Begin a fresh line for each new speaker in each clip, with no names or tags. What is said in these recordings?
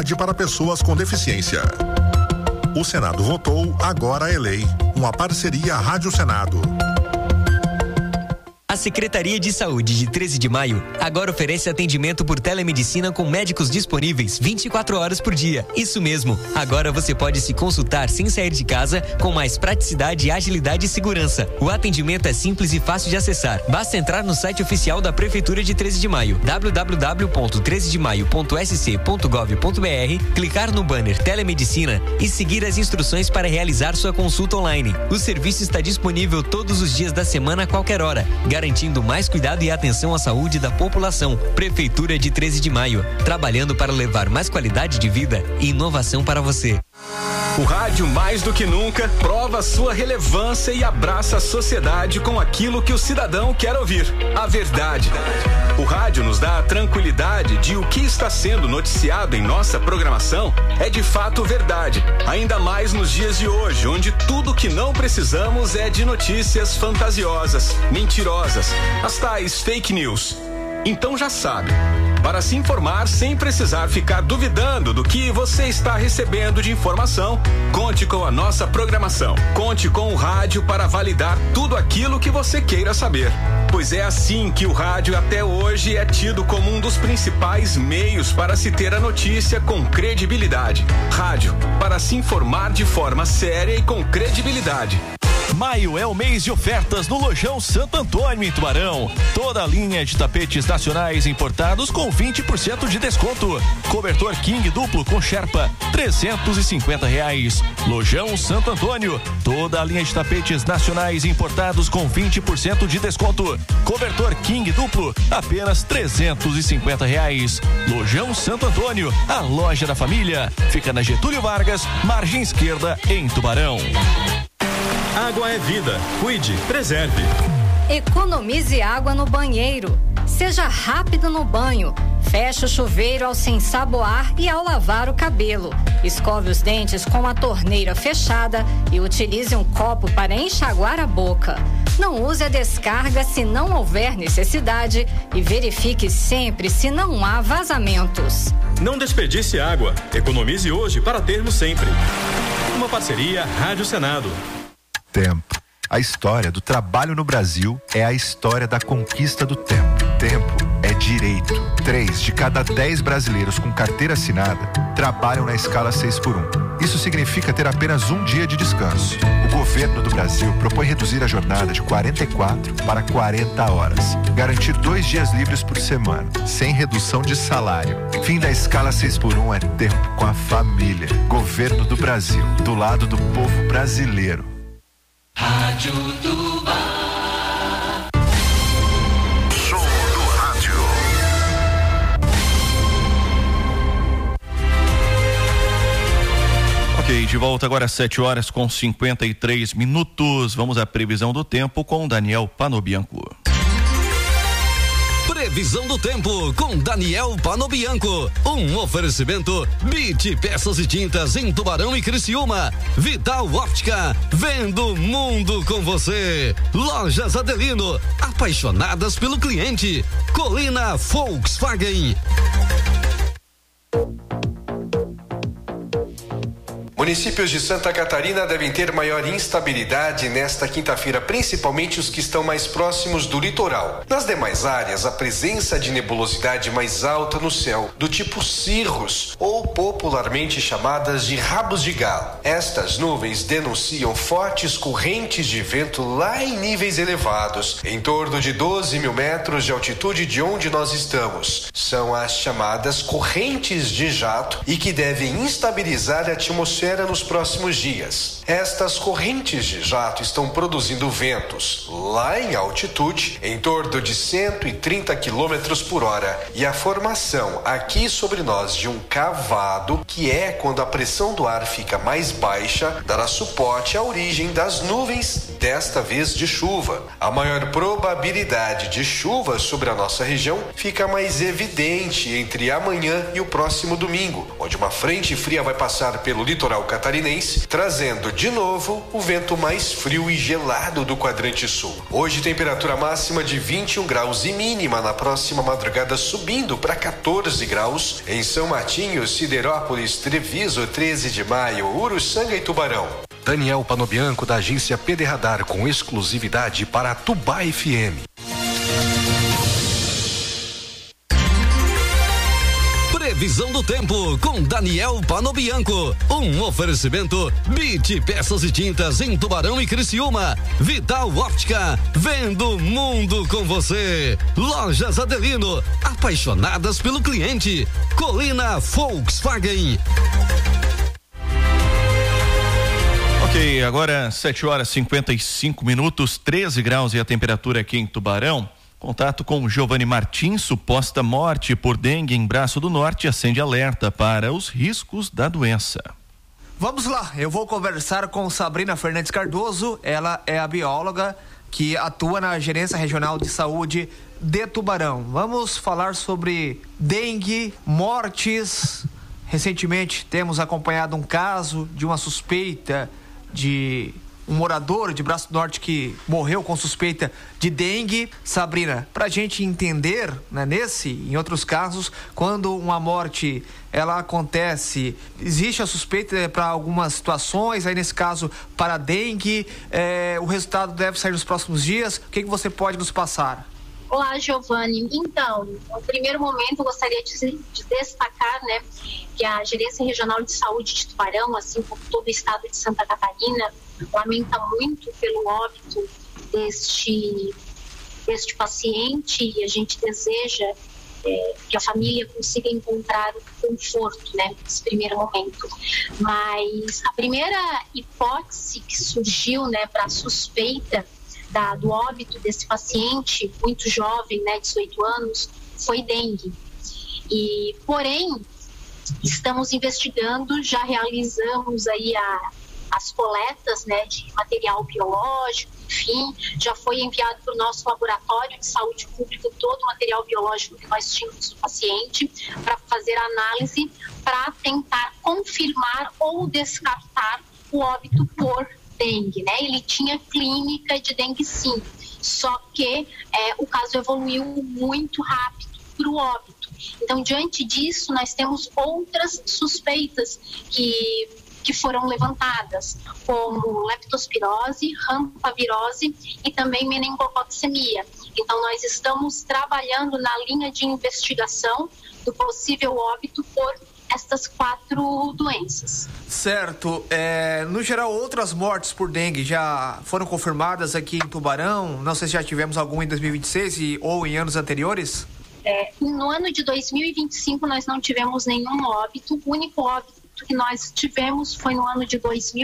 para pessoas com deficiência. O Senado votou, agora é lei. Uma parceria Rádio Senado.
A Secretaria de Saúde de 13 de Maio agora oferece atendimento por telemedicina com médicos disponíveis 24 horas por dia. Isso mesmo, agora você pode se consultar sem sair de casa com mais praticidade, agilidade e segurança. O atendimento é simples e fácil de acessar. Basta entrar no site oficial da Prefeitura de 13 de Maio, www.13demaio.sc.gov.br, clicar no banner Telemedicina e seguir as instruções para realizar sua consulta online. O serviço está disponível todos os dias da semana a qualquer hora, garantindo mais cuidado e atenção à saúde da população. Prefeitura de 13 de Maio, trabalhando para levar mais qualidade de vida e inovação para você.
O rádio, mais do que nunca, prova sua relevância e abraça a sociedade com aquilo que o cidadão quer ouvir: a verdade. O rádio nos dá a tranquilidade de o que está sendo noticiado em nossa programação é de fato verdade, ainda mais nos dias de hoje, onde tudo que não precisamos é de notícias fantasiosas, mentirosas, as tais fake news. Então já sabe, para se informar sem precisar ficar duvidando do que você está recebendo de informação, conte com a nossa programação. Conte com o rádio para validar tudo aquilo que você queira saber. Pois é assim que o rádio até hoje é tido como um dos principais meios para se ter a notícia com credibilidade. Rádio, para se informar de forma séria e com credibilidade.
Maio é o mês de ofertas no Lojão Santo Antônio, em Tubarão. Toda a linha de tapetes nacionais importados com 20% de desconto. Cobertor King duplo com Sherpa, R$350. Lojão Santo Antônio. Toda a linha de tapetes nacionais importados com 20% de desconto. Cobertor King duplo, apenas R$350. Lojão Santo Antônio, a loja da família. Fica na Getúlio Vargas, margem esquerda, em Tubarão.
Água é vida. Cuide, preserve.
Economize água no banheiro. Seja rápido no banho. Feche o chuveiro ao se ensaboar e ao lavar o cabelo. Escove os dentes com a torneira fechada e utilize um copo para enxaguar a boca. Não use a descarga se não houver necessidade e verifique sempre se não há vazamentos.
Não desperdice água. Economize hoje para termos sempre. Uma parceria Rádio Senado.
Tempo. A história do trabalho no Brasil é a história da conquista do tempo. Tempo é direito. 3 de cada 10 brasileiros com carteira assinada trabalham na escala 6x1. Isso significa ter apenas um dia de descanso. O governo do Brasil propõe reduzir a jornada de 44 para 40 horas. Garantir 2 dias livres por semana, sem redução de salário. Fim da escala 6x1 é tempo com a família. Governo do Brasil, do lado do povo brasileiro.
Rádio Tuba.
Show do rádio.
Ok, de volta agora às 7h53. Vamos à previsão do tempo com Daniel Panobianco.
Previsão do tempo com Daniel Panobianco. Um oferecimento BIT Peças e Tintas em Tubarão e Criciúma. Vital Óptica, vendo o mundo com você. Lojas Adelino, apaixonadas pelo cliente. Colina Volkswagen.
Municípios de Santa Catarina devem ter maior instabilidade nesta quinta-feira, principalmente os que estão mais próximos do litoral. Nas demais áreas, a presença de nebulosidade mais alta no céu, do tipo cirros, ou popularmente chamadas de rabos de galo. Estas nuvens denunciam fortes correntes de vento lá em níveis elevados, em torno de 12 mil metros de altitude de onde nós estamos. São as chamadas correntes de jato e que devem instabilizar a atmosfera nos próximos dias. Estas correntes de jato estão produzindo ventos lá em altitude em torno de 130 km por hora e a formação aqui sobre nós de um cavado, que é quando a pressão do ar fica mais baixa, dará suporte à origem das nuvens, desta vez de chuva. A maior probabilidade de chuva sobre a nossa região fica mais evidente entre amanhã e o próximo domingo, onde uma frente fria vai passar pelo litoral litoral catarinense, trazendo de novo o vento mais frio e gelado do quadrante sul. Hoje, temperatura máxima de 21 graus e mínima na próxima madrugada subindo para 14 graus em São Martinho, Siderópolis, Treviso, 13 de Maio, Uruçanga e Tubarão. Daniel Panobianco, da agência PD Radar, com exclusividade para a Tubá FM.
Previsão do tempo com Daniel Panobianco. Um oferecimento BIT Peças e Tintas em Tubarão e Criciúma. Vital Óptica, vendo o mundo com você. Lojas Adelino, apaixonadas pelo cliente. Colina Volkswagen.
Ok, agora 7h55, 13 graus e a temperatura aqui em Tubarão. Contato com Giovanni Martins, suposta morte por dengue em Braço do Norte, acende alerta para os riscos da doença.
Vamos lá, eu vou conversar com Sabrina Fernandes Cardoso, ela é a bióloga que atua na Gerência Regional de Saúde de Tubarão. Vamos falar sobre dengue, mortes. Recentemente temos acompanhado um caso de uma suspeita de um morador de Braço do Norte que morreu com suspeita de dengue. Sabrina, pra gente entender, né, nesse e em outros casos, quando uma morte ela acontece, existe a suspeita para algumas situações, aí nesse caso para dengue, o resultado deve sair nos próximos dias. O que você pode nos passar?
Olá, Giovanni. Então, no primeiro momento, eu gostaria de destacar, né, que a Gerência Regional de Saúde de Tubarão, assim como todo o estado de Santa Catarina, lamenta muito pelo óbito deste paciente, e a gente deseja que a família consiga encontrar o conforto, né, nesse primeiro momento. Mas a primeira hipótese que surgiu, né, para a suspeita do óbito desse paciente, muito jovem, né, 18 anos, foi dengue. Porém, estamos investigando, já realizamos aí as coletas, né, de material biológico, enfim, já foi enviado para o nosso laboratório de saúde pública todo o material biológico que nós tínhamos do paciente para fazer a análise, para tentar confirmar ou descartar o óbito por dengue, né? Ele tinha clínica de dengue sim, só que o caso evoluiu muito rápido para o óbito. Então, diante disso, nós temos outras suspeitas que foram levantadas, como leptospirose, hantavirose e também meningococcemia. Então, nós estamos trabalhando na linha de investigação do possível óbito por estas 4 doenças.
Certo. No geral, outras mortes por dengue já foram confirmadas aqui em Tubarão? Não sei se já tivemos alguma em 2026 ou em anos anteriores?
No ano de 2025 nós não tivemos nenhum óbito. O único óbito que nós tivemos foi no ano de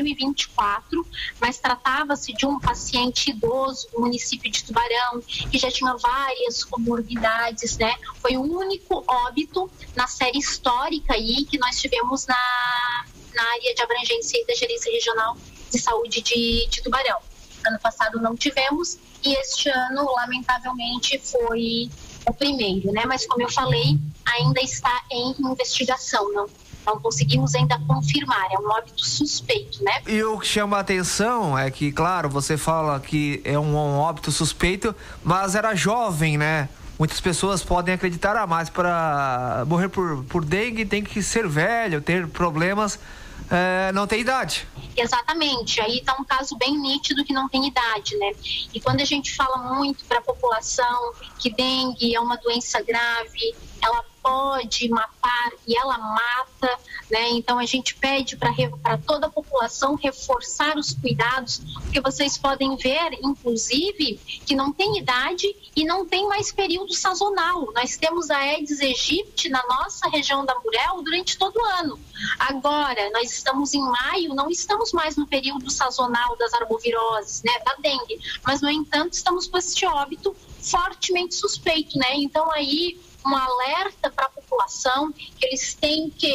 2024, mas tratava-se de um paciente idoso do município de Tubarão, que já tinha várias comorbidades, né? Foi o único óbito na série histórica aí que nós tivemos na área de abrangência da Gerência Regional de Saúde de Tubarão. Ano passado não tivemos e este ano, lamentavelmente, foi o primeiro, né? Mas como eu falei, ainda está em investigação, não conseguimos ainda confirmar, é um óbito suspeito, né?
E o que chama a atenção é que, claro, você fala que é um óbito suspeito, mas era jovem, né? Muitas pessoas podem acreditar, mas para morrer por dengue tem que ser velho, ter problemas, não tem idade.
Exatamente, aí está um caso bem nítido que não tem idade, né? E quando a gente fala muito para a população que dengue é uma doença grave, ela pode matar e ela mata, né? Então a gente pede para toda a população reforçar os cuidados, porque vocês podem ver, inclusive, que não tem idade e não tem mais período sazonal. Nós temos a Aedes aegypti na nossa região da Burel durante todo o ano. Agora, nós estamos em maio, não estamos mais no período sazonal das arboviroses, né? Da dengue, mas no entanto estamos com este óbito fortemente suspeito, né? Então aí um alerta para a população que eles têm que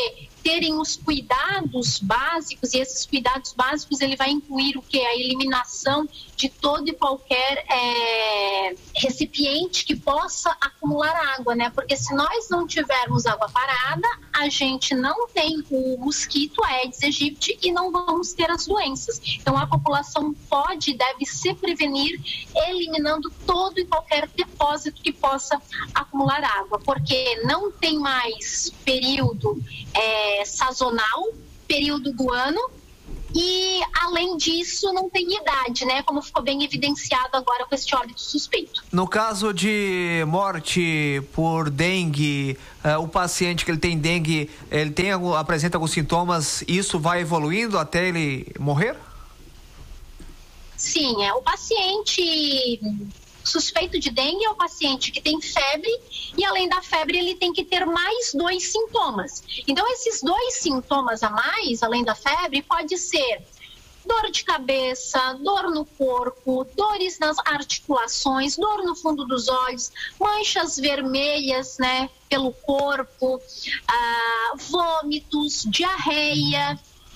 terem os cuidados básicos, e esses cuidados básicos ele vai incluir o quê? A eliminação de todo e qualquer recipiente que possa acumular água, né? Porque se nós não tivermos água parada, a gente não tem o mosquito Aedes aegypti e não vamos ter as doenças. Então a população pode e deve se prevenir eliminando todo e qualquer depósito que possa acumular água, porque não tem mais período sazonal, período do ano, e além disso não tem idade, né? Como ficou bem evidenciado agora com este óbito suspeito.
No caso de morte por dengue, o paciente que ele tem dengue, ele apresenta alguns sintomas, isso vai evoluindo até ele morrer?
Sim, o paciente suspeito de dengue é o paciente que tem febre e, além da febre, ele tem que ter mais 2 sintomas. Então, esses 2 sintomas a mais, além da febre, pode ser dor de cabeça, dor no corpo, dores nas articulações, dor no fundo dos olhos, manchas vermelhas, né, pelo corpo, vômitos, diarreia.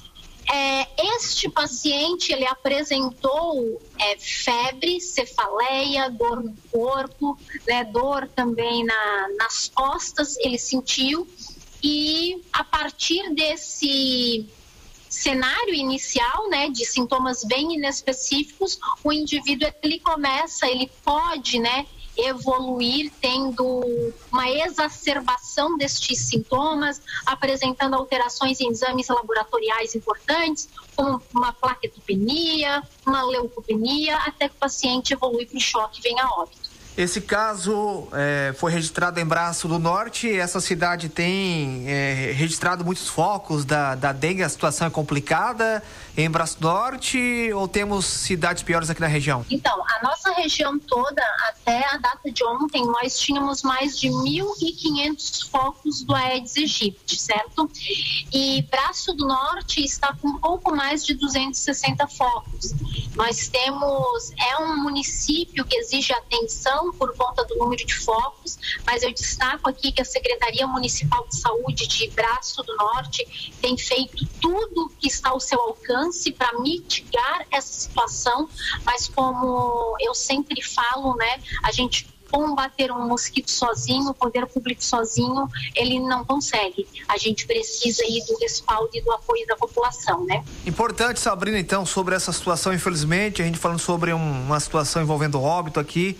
Este paciente, ele apresentou febre, cefaleia, dor no corpo, né, dor também nas costas, ele sentiu, e a partir desse cenário inicial, né, de sintomas bem inespecíficos, o indivíduo, ele pode, né, evoluir tendo uma exacerbação destes sintomas, apresentando alterações em exames laboratoriais importantes, como uma plaquetopenia, uma leucopenia, até que o paciente evolui para o choque e venha a óbito.
Esse caso foi registrado em Braço do Norte. Essa cidade tem registrado muitos focos da dengue. A situação é complicada em Braço do Norte, ou temos cidades piores aqui na região?
Então, a nossa região toda, até a data de ontem, nós tínhamos mais de 1.500 focos do Aedes aegypti, certo? E Braço do Norte está com um pouco mais de 260 focos. Nós temos, um município que exige atenção por conta do número de focos, mas eu destaco aqui que a Secretaria Municipal de Saúde de Braço do Norte tem feito tudo que está ao seu alcance para mitigar essa situação, mas como eu sempre falo, né, a gente combater um mosquito sozinho, o poder público sozinho, ele não consegue. A gente precisa aí do respaldo e do apoio da população, né?
Importante, Sabrina, então, sobre essa situação, infelizmente, a gente falando sobre uma situação envolvendo óbito aqui.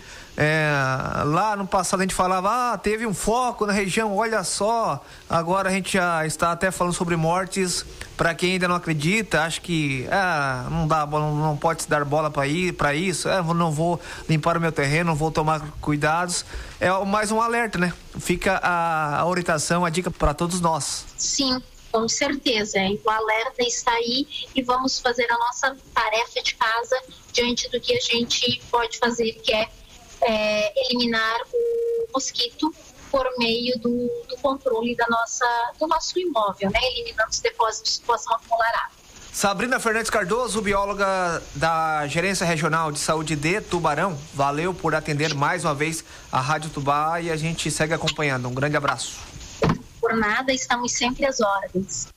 Lá no passado a gente falava, teve um foco na região, olha só. Agora a gente já está até falando sobre mortes. Para quem ainda não acredita, acho que não pode se dar bola para isso. Não vou limpar o meu terreno, não vou tomar cuidados. É mais um alerta, né? Fica a orientação, a dica para todos nós.
Sim, com certeza. O alerta está aí e vamos fazer a nossa tarefa de casa diante do que a gente pode fazer, que é eliminar o mosquito por meio do controle do nosso imóvel, né? Eliminando os depósitos que possam acumular água.
Sabrina Fernandes Cardoso, bióloga da Gerência Regional de Saúde de Tubarão, valeu por atender mais uma vez a Rádio Tubá e a gente segue acompanhando. Um grande abraço.
Por nada, estamos sempre às ordens.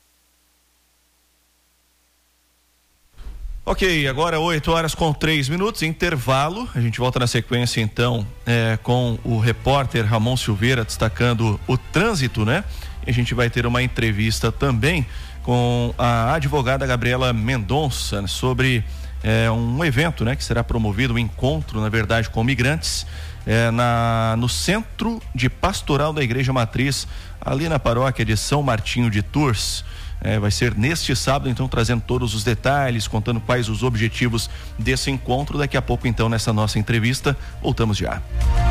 Ok, agora 8h03, intervalo. A gente volta na sequência então com o repórter Ramon Silveira destacando o trânsito, né? E a gente vai ter uma entrevista também com a advogada Gabriela Mendonça sobre um evento, né? Que será promovido, um encontro, na verdade, com migrantes no Centro de Pastoral da Igreja Matriz, ali na paróquia de São Martinho de Tours. Vai ser neste sábado, então, trazendo todos os detalhes, contando quais os objetivos desse encontro. Daqui a pouco, então, nessa nossa entrevista, voltamos já.